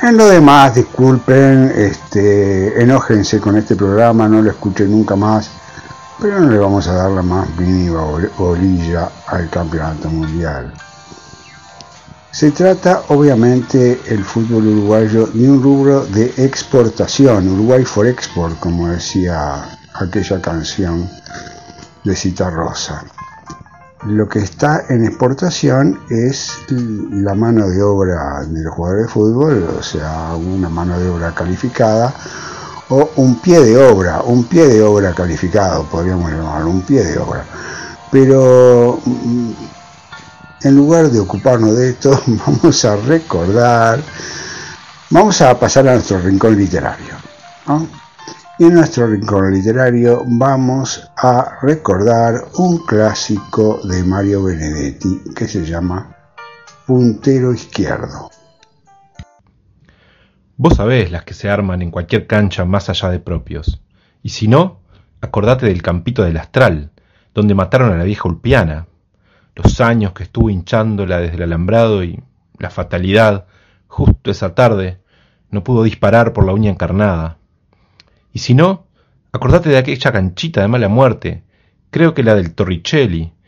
En lo demás, disculpen, enójense con este programa, no lo escuchen nunca más, pero no le vamos a dar la más mínima bolilla al campeonato mundial. Se trata, obviamente, el fútbol uruguayo de un rubro de exportación, Uruguay for Export, como decía aquella canción de Citarrosa. Lo que está en exportación es la mano de obra de los jugadores de fútbol, o sea, una mano de obra calificada o un pie de obra calificado, podríamos llamarlo, un pie de obra. Pero en lugar de ocuparnos de esto, vamos a pasar a nuestro rincón literario, ¿no? Y en nuestro rincón literario vamos a recordar un clásico de Mario Benedetti que se llama Puntero Izquierdo. Vos sabés las que se arman en cualquier cancha más allá de propios. Y si no, acordate del campito del Astral, donde mataron a la vieja Ulpiana. Los años que estuvo hinchándola desde el alambrado y la fatalidad, justo esa tarde, no pudo disparar por la uña encarnada. Y si no, acordate de aquella canchita de mala muerte, creo que la del Torricelli,